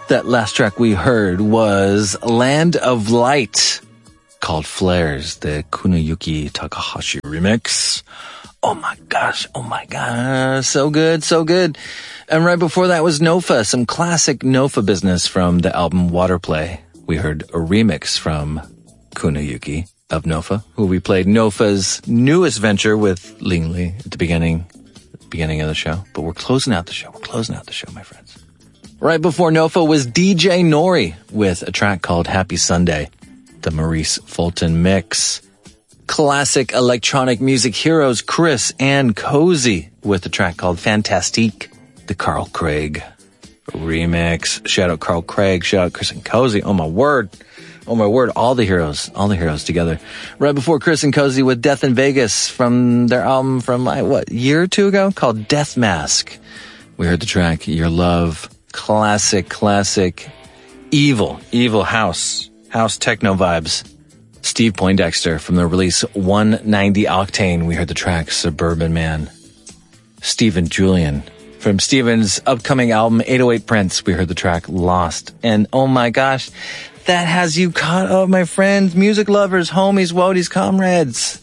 That last track we heard was Land of Light, called Flares, the Kuniyuki Takahashi remix. Oh my gosh, so good, so good. And right before that was Nofa, some classic Nofa business from the album Waterplay. We heard a remix from Kuniyuki of Nofa, who we played Nofa's newest venture with Ling Li at the beginning of the show. But we're closing out the show, my friends. Right before Nofa was DJ Nori with a track called Happy Sunday, the Maurice Fulton mix. Classic electronic music heroes Chris and Cozy with a track called Fantastique, the Carl Craig remix. Shout out Carl Craig, shout out Chris and Cozy. Oh my word, all the heroes together. Right before Chris and Cozy with Death in Vegas from their album from a year or two ago called Death Mask. We heard the track Your Love. Classic, evil house techno vibes. Steve Poindexter from the release 190 Octane. We heard the track Suburban Man. Stephen Julian from Steven's upcoming album 808 Prince. We heard the track Lost. And oh my gosh, that has you caught up, my friends, music lovers, homies, woadies, comrades,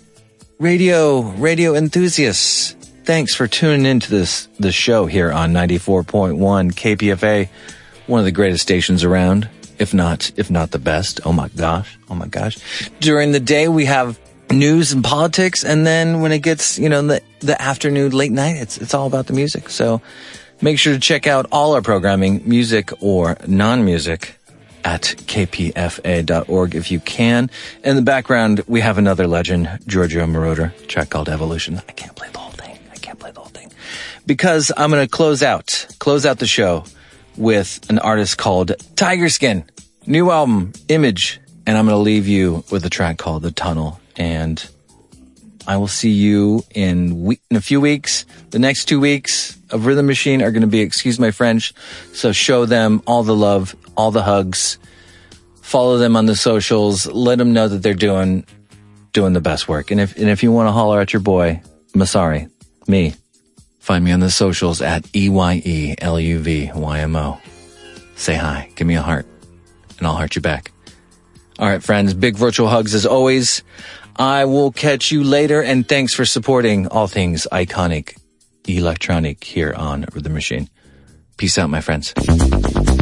radio enthusiasts. Thanks for tuning into this show here on 94.1 KPFA, one of the greatest stations around, if not the best. Oh my gosh. During the day, we have news and politics, and then when it gets, the afternoon, late night, it's all about the music. So make sure to check out all our programming, music or non-music, at kpfa.org if you can. In the background, we have another legend, Giorgio Moroder, track called Evolution. I can't play the whole thing. Because I'm going to close out the show with an artist called Tiger Skin. New album, Image. And I'm going to leave you with a track called The Tunnel. And I will see you in a few weeks. The next 2 weeks of Rhythm Machine are going to be, excuse my French, so show them all the love, all the hugs. Follow them on the socials. Let them know that they're doing the best work. And if you want to holler at your boy, Masari, me, find me on the socials at EYELUVYMO. Say hi, give me a heart, and I'll heart you back. All right, friends, big virtual hugs as always. I will catch you later, and thanks for supporting all things iconic electronic here on Rhythm Machine. Peace out, my friends.